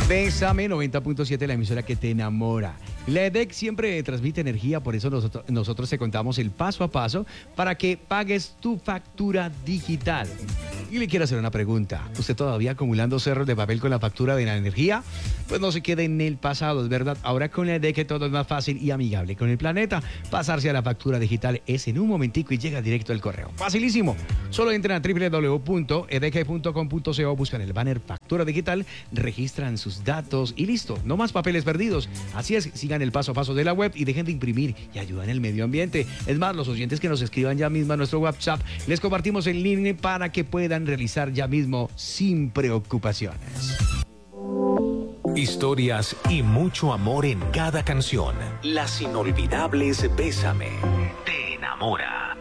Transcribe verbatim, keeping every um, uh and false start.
Bésame noventa punto siete, la emisora que te enamora. La E D E C siempre transmite energía, por eso nosotros, nosotros te contamos el paso a paso para que pagues tu factura digital. Y le quiero hacer una pregunta. ¿Usted todavía acumulando cerros de papel con la factura de la energía? Pues no se quede en el pasado, es verdad. Ahora con la E D E C todo es más fácil y amigable con el planeta. Pasarse a la factura digital es en un momentico y llega directo al correo. Facilísimo. Solo entren a doble u doble u doble u punto e d e c punto com punto co, buscan el banner factura digital, registran sus datos y listo. No más papeles perdidos. Así es, sigan el paso a paso de la web y dejen de imprimir y ayudan el medio ambiente. Es más, los oyentes que nos escriban ya mismo a nuestro WhatsApp, les compartimos el link para que puedan realizar ya mismo sin preocupaciones. Historias y mucho amor en cada canción. Las inolvidables Bésame te enamora.